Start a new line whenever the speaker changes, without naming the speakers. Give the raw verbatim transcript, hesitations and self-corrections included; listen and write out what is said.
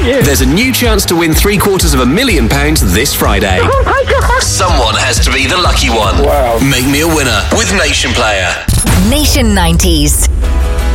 you.
There's a new chance to win three quarters of a million pounds this Friday.
Oh my God.
Someone has to be the lucky one.
Wow.
Make me a winner with Nation Player.
Nation nineties.